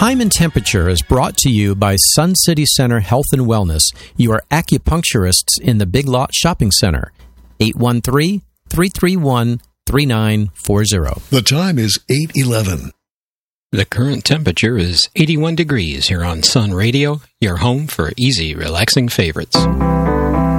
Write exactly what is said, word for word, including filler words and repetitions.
Time and Temperature is brought to you by Sun City Center Health and Wellness, your acupuncturists in the Big Lot Shopping Center. eight one three, three three one, three nine four zero. The time is eight eleven. The current temperature is eighty-one degrees here on Sun Radio, your home for easy, relaxing favorites.